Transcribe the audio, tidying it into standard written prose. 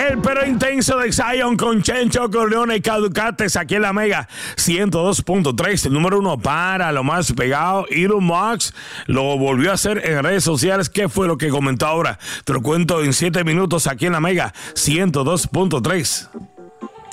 pero intenso de Zion con Chencho Corleone y Caducates aquí en la Mega 102.3. El número uno para lo más pegado. Elon Musk lo volvió a hacer en redes sociales. ¿Qué fue lo que comentó ahora? Te lo cuento en 7 minutos aquí en la Mega 102.3.